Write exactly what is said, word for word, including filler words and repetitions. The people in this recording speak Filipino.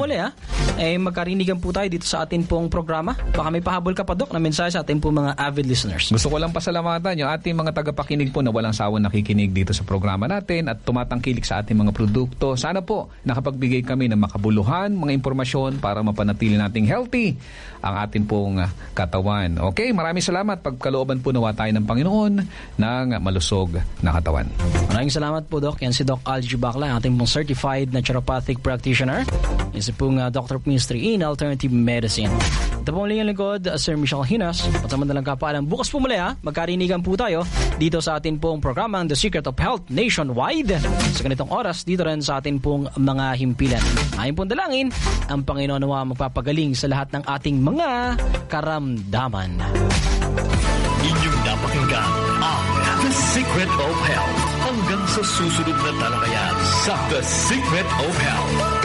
muli ha, eh magkarinigan po tayo dito sa atin pong programa. Baka may pahabol ka pa, Doc, na mensahe sa atin pong mga avid listeners. Gusto ko lang pasalamatan yung ating mga tagapakinig po na walang sawang nakikinig dito sa programa natin at tumatangkilik sa ating mga produkto. Sana po nakapagbigay kami ng makabuluhan, mga impormasyon para mapanatili nating healthy ang ating pong katawan. Okay, maraming salamat. Pagkalooban po nawa tayo ng Panginoon ng malusog na katawan. Maraming salamat po, Doc. Yan si Doc Algie Bacla, ating pong certified naturopathic practitioner. Yan si pong uh, Doctor of Ministry in Alternative Medicine. Ito pong linyang lingkod, uh, Sir Michelle Hinas. At samantalang kapaalam, bukas po muli ha, magkarinigan po tayo dito sa atin pong programang The Secret of Health Nationwide. Sa ganitong oras, dito rin sa atin pong mga himpilan. Ayon pong dalangin, ang Panginoon nawa magpapagaling sa lahat ng ating mga karamdaman. Inyong napakinggan ang The Secret of Health. Hanggang sa susunod na talakayan sa The Secret of Health.